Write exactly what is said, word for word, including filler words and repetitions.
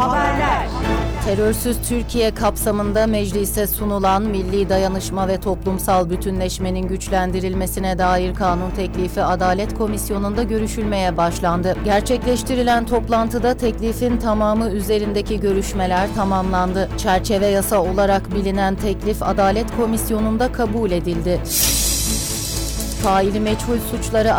Haberler. Terörsüz Türkiye kapsamında meclise sunulan Milli Dayanışma ve Toplumsal Bütünleşmenin güçlendirilmesine dair kanun teklifi Adalet Komisyonu'nda görüşülmeye başlandı. Gerçekleştirilen toplantıda teklifin tamamı üzerindeki görüşmeler tamamlandı. Çerçeve yasa olarak bilinen teklif Adalet Komisyonu'nda kabul edildi. Faili meçhul suçları